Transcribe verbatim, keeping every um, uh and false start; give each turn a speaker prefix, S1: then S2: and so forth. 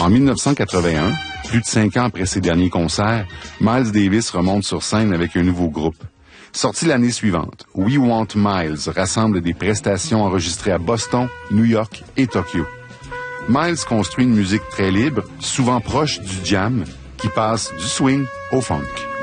S1: En mille neuf cent quatre-vingt-un, plus de cinq ans après ses derniers concerts, Miles Davis remonte sur scène avec un nouveau groupe. Sorti l'année suivante, We Want Miles rassemble des prestations enregistrées à Boston, New York et Tokyo. Miles construit une musique très libre, souvent proche du jam, qui passe du swing au funk.